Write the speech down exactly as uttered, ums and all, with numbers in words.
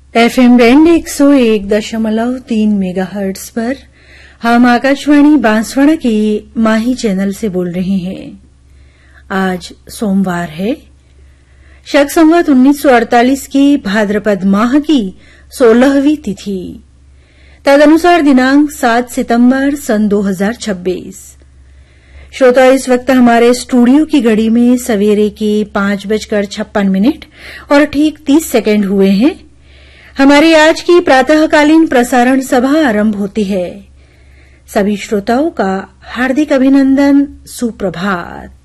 FM band एक सौ एक दशमलव तीन मेगाहर्ट्ज पर हम आकाशवाणी बांसवाड़ा के माही चैनल से बोल रहे हैं। आज सोमवार है, शक संवत उन्नीस सौ अड़तालीस की भाद्रपद माह की सोलहवीं तिथि, तदनुसार दिनांक सात सितंबर सन दो हजार छब्बीस। श्रोता, इस वक्त हमारे स्टूडियो की घड़ी में सवेरे के पांच बजकर छप्पन मिनट और ठीक तीस सेकंड हुए हैं। हमारी आज की प्रातःकालीन प्रसारण सभा आरंभ होती है। सभी श्रोताओं का हार्दिक अभिनंदन, सुप्रभात।